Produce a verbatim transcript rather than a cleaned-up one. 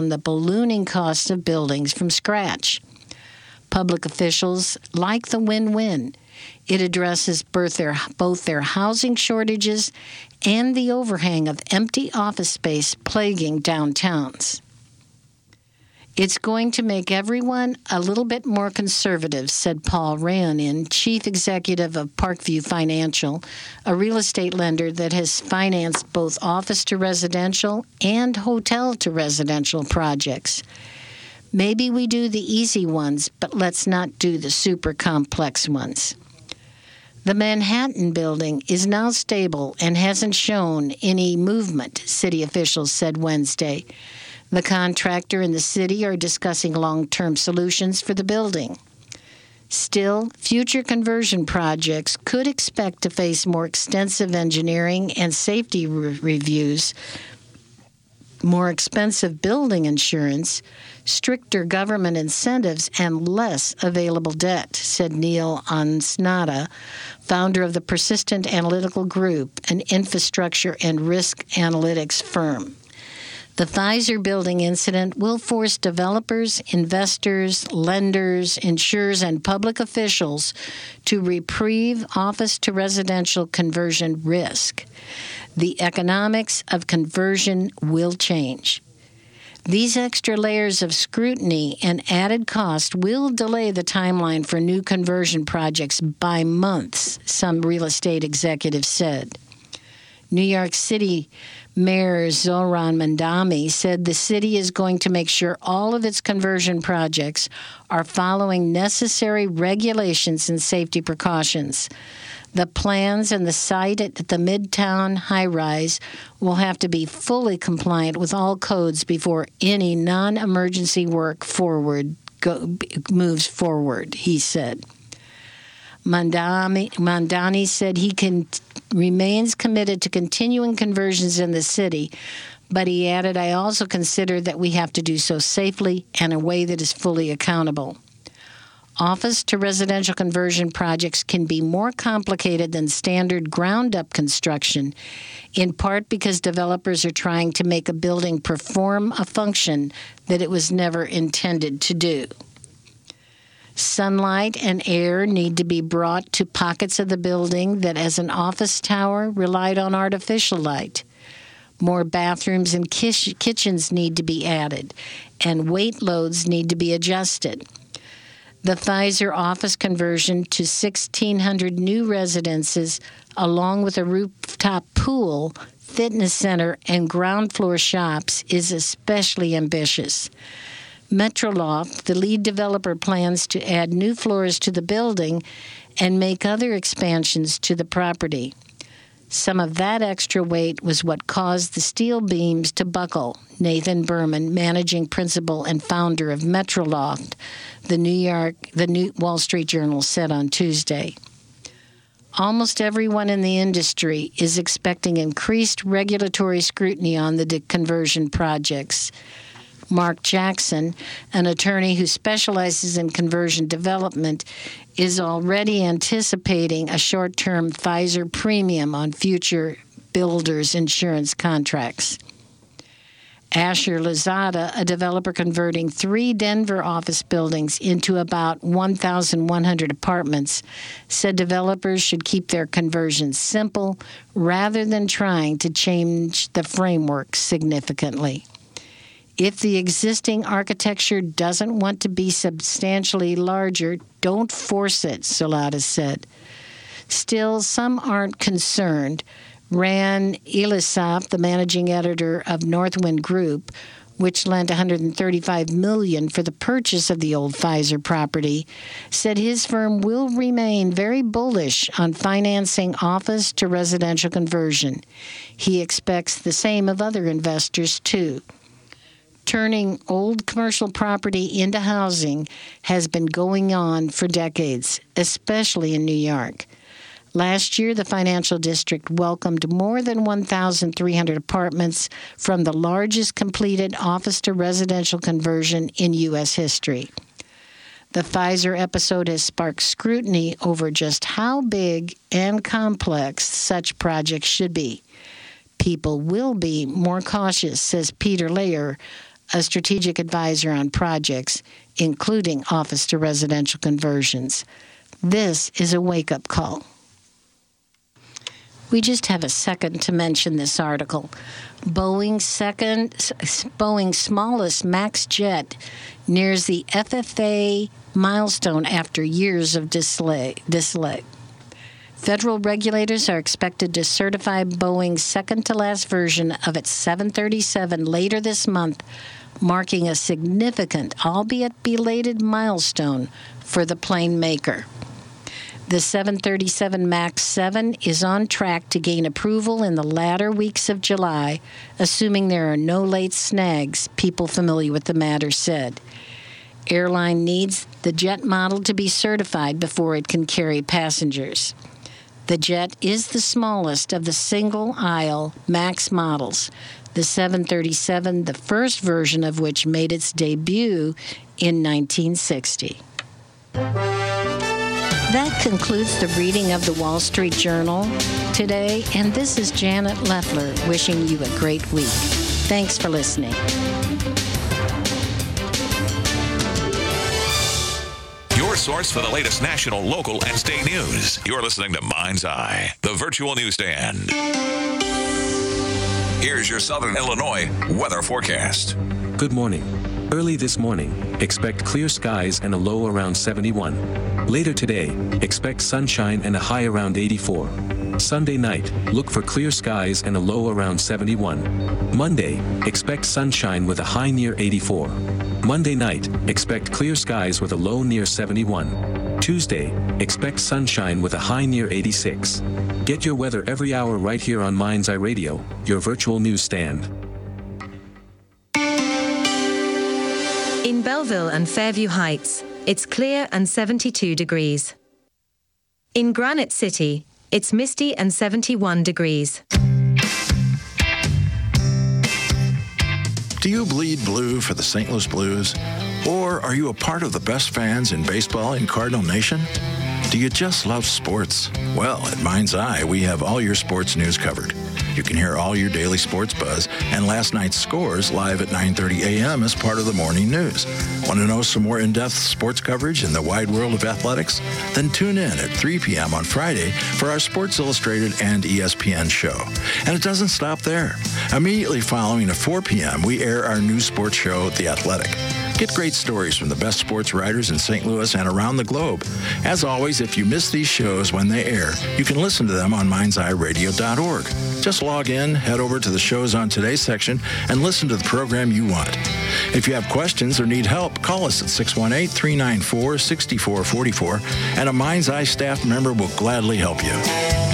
the ballooning cost of buildings from scratch. Public officials like the win-win. It addresses both their, both their housing shortages and the overhang of empty office space plaguing downtowns. It's going to make everyone a little bit more conservative, said Paul Rayonin, chief executive of Parkview Financial, a real estate lender that has financed both office-to-residential and hotel-to-residential projects. Maybe we do the easy ones, but let's not do the super complex ones. The Manhattan building is now stable and hasn't shown any movement, city officials said Wednesday. The contractor and the city are discussing long-term solutions for the building. Still, future conversion projects could expect to face more extensive engineering and safety re- reviews, more expensive building insurance, stricter government incentives, and less available debt, said Neil Ansnada, founder of the Persistent Analytical Group, an infrastructure and risk analytics firm. The Pfizer building incident will force developers, investors, lenders, insurers, and public officials to reprieve office-to-residential conversion risk. The economics of conversion will change. These extra layers of scrutiny and added cost will delay the timeline for new conversion projects by months, some real estate executives said. New York City Mayor Zohran Mamdani said the city is going to make sure all of its conversion projects are following necessary regulations and safety precautions. The plans and the site at the Midtown high-rise will have to be fully compliant with all codes before any non-emergency work forward go, moves forward, he said. Mamdani, Mamdani said he can, remains committed to continuing conversions in the city, but he added, I also consider that we have to do so safely and in a way that is fully accountable. Office to residential conversion projects can be more complicated than standard ground-up construction, in part because developers are trying to make a building perform a function that it was never intended to do. Sunlight and air need to be brought to pockets of the building that, as an office tower, relied on artificial light. More bathrooms and kish- kitchens need to be added, and weight loads need to be adjusted. The Pfizer office conversion to sixteen hundred new residences, along with a rooftop pool, fitness center, and ground floor shops, is especially ambitious. Metroloft, the lead developer, plans to add new floors to the building and make other expansions to the property. Some of that extra weight was what caused the steel beams to buckle, Nathan Berman, managing principal and founder of Metroloft, the New York, the New Wall Street Journal said on Tuesday. Almost everyone in the industry is expecting increased regulatory scrutiny on the conversion projects. Mark Jackson, an attorney who specializes in conversion development, is already anticipating a short-term Pfizer premium on future builders' insurance contracts. Asher Lozada, a developer converting three Denver office buildings into about one thousand one hundred apartments, said developers should keep their conversions simple rather than trying to change the framework significantly. If the existing architecture doesn't want to be substantially larger, don't force it, Solada said. Still, some aren't concerned. Ran Elisaf, the managing editor of Northwind Group, which lent one hundred thirty-five million dollars for the purchase of the old Pfizer property, said his firm will remain very bullish on financing office to residential conversion. He expects the same of other investors, too. Turning old commercial property into housing has been going on for decades, especially in New York. Last year, the financial district welcomed more than one thousand three hundred apartments from the largest completed office-to-residential conversion in U S history. The Pfizer episode has sparked scrutiny over just how big and complex such projects should be. People will be more cautious, says Peter Layer, a strategic advisor on projects, including office-to-residential conversions. This is a wake-up call. We just have a second to mention this article. Boeing's second, Boeing's smallest MAX jet nears the F F A milestone after years of delay. delay. Federal regulators are expected to certify Boeing's second-to-last version of its seven thirty-seven later this month, marking a significant, albeit belated, milestone for the plane maker. The seven thirty-seven MAX seven is on track to gain approval in the latter weeks of July, assuming there are no late snags, people familiar with the matter said. Airline needs the jet model to be certified before it can carry passengers. The jet is the smallest of the single-aisle MAX models, the seven thirty-seven, the first version of which made its debut in nineteen sixty. That concludes the reading of the Wall Street Journal today, and this is Janet Leffler wishing you a great week. Thanks for listening. Your source for the latest national, local, and state news. You're listening to Mind's Eye, the virtual newsstand. Here's your Southern Illinois weather forecast. Good morning. Early this morning, expect clear skies and a low around seventy-one. Later today, expect sunshine and a high around eighty-four. Sunday night, look for clear skies and a low around seventy-one. Monday, expect sunshine with a high near eighty-four. Monday night, expect clear skies with a low near seventy-one. Tuesday, expect sunshine with a high near eighty-six. Get your weather every hour right here on Mind's Eye Radio, your virtual newsstand. In Belleville and Fairview Heights, it's clear and seventy-two degrees. In Granite City, it's misty and seventy-one degrees. Do you bleed blue for the Saint Louis Blues? Or are you a part of the best fans in baseball in Cardinal Nation? Do you just love sports? Well, at Mind's Eye, we have all your sports news covered. You can hear all your daily sports buzz and last night's scores live at nine thirty a.m. as part of the morning news. Want to know some more in-depth sports coverage in the wide world of athletics? Then tune in at three p.m. on Friday for our Sports Illustrated and E S P N show. And it doesn't stop there. Immediately following at four p.m., we air our new sports show, The Athletic. Get great stories from the best sports writers in Saint Louis and around the globe. As always, if you miss these shows when they air, you can listen to them on minds eye radio dot org. Just log in, head over to the shows on today's section, and listen to the program you want. If you have questions or need help, call us at six one eight, three nine four, six four four four, and a Mind's Eye staff member will gladly help you.